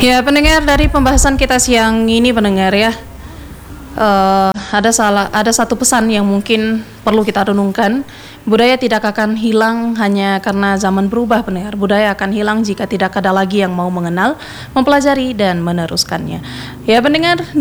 Ya, pendengar, dari pembahasan kita siang ini, pendengar ya, ada satu pesan yang mungkin perlu kita renungkan. Budaya tidak akan hilang hanya karena zaman berubah, pendengar. Budaya akan hilang jika tidak ada lagi yang mau mengenal, mempelajari dan meneruskannya. Ya, pendengar.